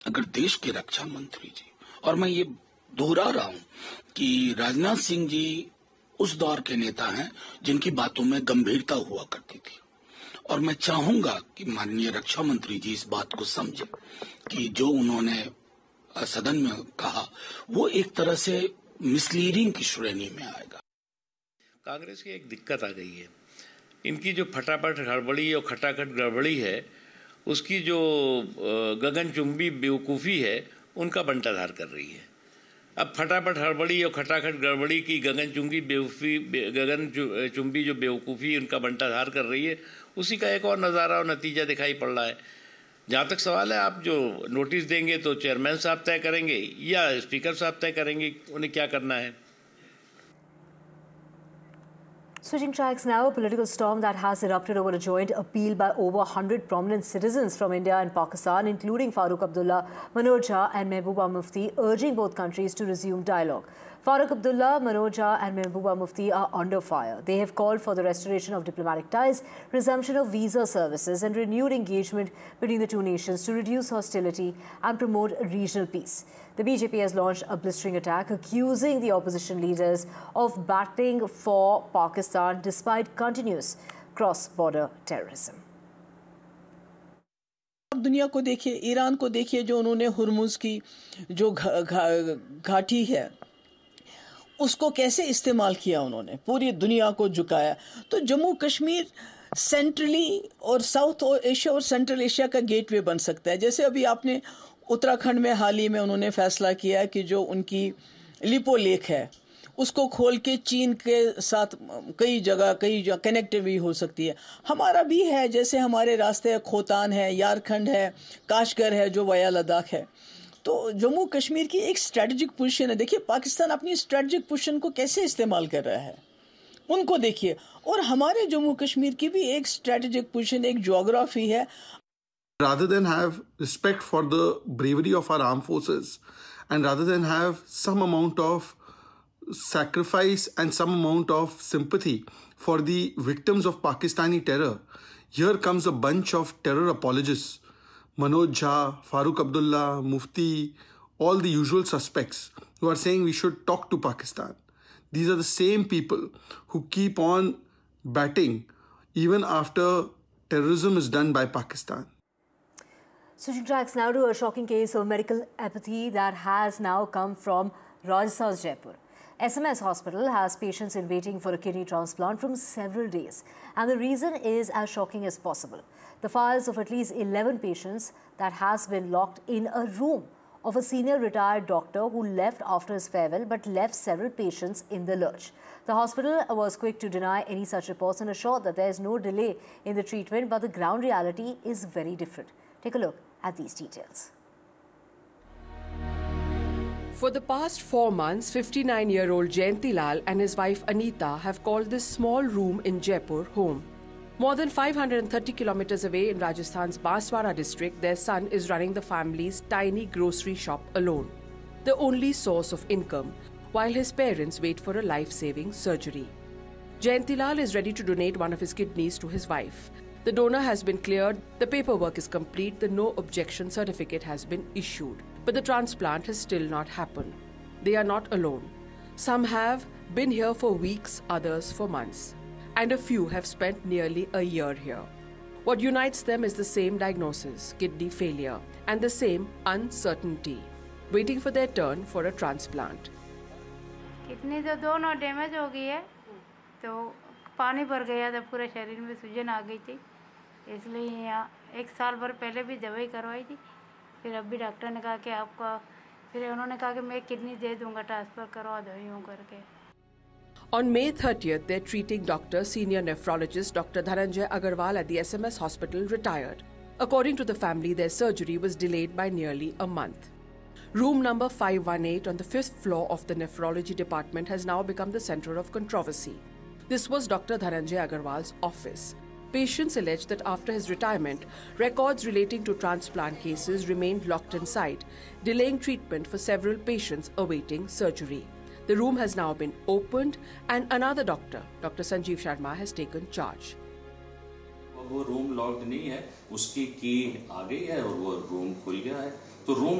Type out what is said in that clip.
अगर देश के रक्षा मंत्री जी, और मैं ये दोहरा रहा हूं कि राजनाथ सिंह जी उस दौर के नेता हैं जिनकी बातों में गंभीरता हुआ करती थी, और मैं चाहूंगा कि माननीय रक्षा मंत्री जी इस बात को समझें कि जो उन्होंने सदन में कहा वो एक तरह से मिसलीडिंग की श्रेणी में आएगा। कांग्रेस की एक दिक्कत आ गई है, इनकी जो फटाफट हड़बड़ी और खटाखट गड़बड़ी है, उसकी जो गगनचुंबी बेवकूफ़ी है, उनका बंटाधार कर रही है। अब फटाफट हड़बड़ी और खटाखट गड़बड़ी की गगनचुंबी जो बेवकूफ़ी उनका बंटाधार कर रही है, उसी का एक और नज़ारा और नतीजा दिखाई पड़ रहा है। जहाँ तक सवाल है, आप जो नोटिस देंगे तो चेयरमैन साहब तय करेंगे या स्पीकर साहब तय करेंगे उन्हें क्या करना है। Switching tracks now, a political storm that has erupted over a joint appeal by over 100 prominent citizens from India and Pakistan, including Farooq Abdullah, Manoj Jha and Mehbooba Mufti, urging both countries to resume dialogue. Farooq Abdullah, Manoj Jha and Mehbooba Mufti are under fire. They have called for the restoration of diplomatic ties, resumption of visa services and renewed engagement between the two nations to reduce hostility and promote regional peace. The BJP has launched a blistering attack, accusing the opposition leaders of battling for Pakistan despite continuous cross-border terrorism. अब दुनिया को देखिए, Iran को देखिए, जो उन्होंने हुर्मुज की जो घाटी है उसको कैसे इस्तेमाल किया, उन्होंने पूरी दुनिया को झुकाया। तो जम्मू कश्मीर सेंट्रली और साउथ एशिया और सेंट्रल एशिया का गेटवे बन सकता है। जैसे अभी आपने उत्तराखंड में हाल ही में उन्होंने फैसला किया कि जो उनकी लिपो लेक है उसको खोल के चीन के साथ कई जगह कनेक्टिविटी हो सकती है। हमारा भी है, जैसे हमारे रास्ते खोतान है, यारखंड है, काशगर है जो वाया लद्दाख है। तो जम्मू कश्मीर की एक स्ट्रेटेजिक पोजीशन है। देखिए पाकिस्तान अपनी स्ट्रेटेजिक पोजीशन को कैसे इस्तेमाल कर रहा है, उनको देखिए। और हमारे जम्मू कश्मीर की भी एक स्ट्रेटेजिक पोजीशन, एक ज्योग्राफी है। Rather than have respect for the bravery of our armed forces, and rather than have some amount of sacrifice and some amount of sympathy for the victims of Pakistani terror, here comes a bunch of terror apologists, Manoj Jha, Farooq Abdullah, Mufti, all the usual suspects who are saying we should talk to Pakistan. These are the same people who keep on batting even after terrorism is done by Pakistan. Switching tracks now to a shocking case of medical apathy that has now come from Rajasthan's Jaipur. SMS Hospital has patients in waiting for a kidney transplant from several days, and the reason is as shocking as possible. The files of at least 11 patients that has been locked in a room of a senior retired doctor who left after his farewell but left several patients in the lurch. The hospital was quick to deny any such reports and assured that there is no delay in the treatment, but the ground reality is very different. Take a look at these details. For the past 4 months, 59-year-old Jayanti Lal and his wife Anita have called this small room in Jaipur home. More than 530 kilometers away in Rajasthan's Banswara district, their son is running the family's tiny grocery shop alone, the only source of income, while his parents wait for a life-saving surgery. Jayanti Lal is ready to donate one of his kidneys to his wife. The donor has been cleared, the paperwork is complete, the no objection certificate has been issued. But the transplant has still not happened. They are not alone. Some have been here for weeks, others for months. And a few have spent nearly a year here. What unites them is the same diagnosis, kidney failure, and the same uncertainty, waiting for their turn for a transplant. Kidney तो दोनों damage हो गई है, तो पानी भर गया था पूरे शरीर में, सूजन आ गई थी, इसलिए यहाँ 1 साल भर पहले भी दवाई करवाई थी। फिर अभी डॉक्टर ने कहा कि आपका, फिर उन्होंने कहा कि मैं किडनी दे दूंगा, ट्रांसफर करवा दो यूँ करके। On May 30th, their treating doctor, senior nephrologist Dr. Dhananjay Agarwal at the SMS hospital retired. According to the family, their surgery was delayed by nearly a month. Room number 518 on the 5th floor of the nephrology department has now become the center of controversy. This was Dr. Dhananjay Agarwal's office. Patients allege that after his retirement, records relating to transplant cases remained locked inside, delaying treatment for several patients awaiting surgery. The room has now been opened and another doctor, Dr. Sanjeev Sharma, has taken charge. वो room locked नहीं है, उसकी की आ गई है और वो room खुल गया है। तो रूम